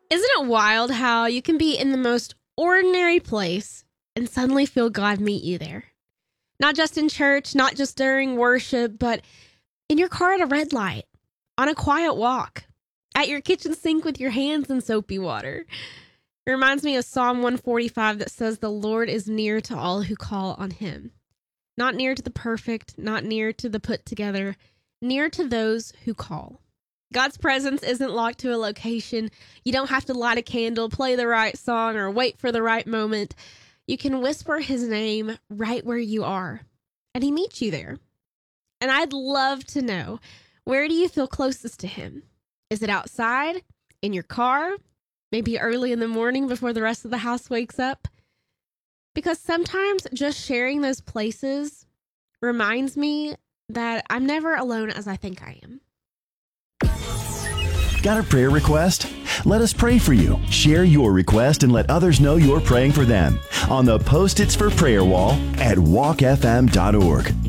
Isn't it wild how you can be in the most ordinary place and suddenly feel God meet you there? Not just in church, not just during worship, but in your car at a red light, on a quiet walk, at your kitchen sink with your hands in soapy water. It reminds me of Psalm 145 that says, "The Lord is near to all who call on him." Not near to the perfect, not near to the put together, near to those who call. God's presence isn't locked to a location. You don't have to light a candle, play the right song, or wait for the right moment. You can whisper his name right where you are, and he meets you there. And I'd love to know, where do you feel closest to him? Is it outside, in your car, maybe early in the morning before the rest of the house wakes up? Because sometimes just sharing those places reminds me that I'm never alone as I think I am. Got a prayer request? Let us pray for you. Share your request and let others know you're praying for them on the Post-its for Prayer wall at walkfm.org.